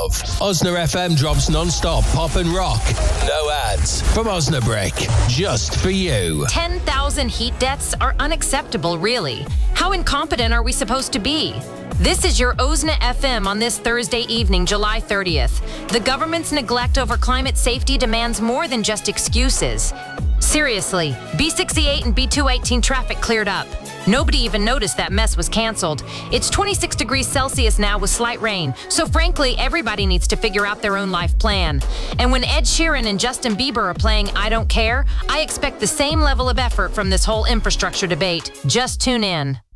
of. Osna FM drops non-stop pop and rock. No ads. From Osnabrick. Just for you. 10,000 heat deaths are unacceptable, really. How incompetent are we supposed to be? This is your Osna FM on this Thursday evening, July 30th. The government's neglect over climate safety demands more than just excuses. Seriously, B68 and B218 traffic cleared up. Nobody even noticed that mess was canceled. It's 26 degrees Celsius now with slight rain, so frankly, everybody needs to figure out their own life plan. And when Ed Sheeran and Justin Bieber are playing I Don't Care, I expect the same level of effort from this whole infrastructure debate. Just tune in.